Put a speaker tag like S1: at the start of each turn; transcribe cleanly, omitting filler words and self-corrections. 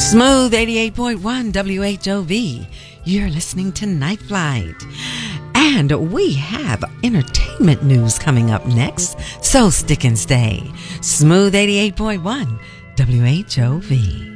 S1: Smooth 88.1 WHOV. You're listening to Night Flight. And we have entertainment news coming up next, so stick and stay. Smooth 88.1 WHOV.